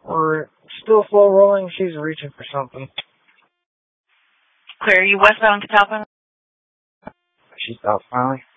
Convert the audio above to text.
We're still slow rolling. She's reaching for something. Clear, are you westbound Catalpa? She stopped finally.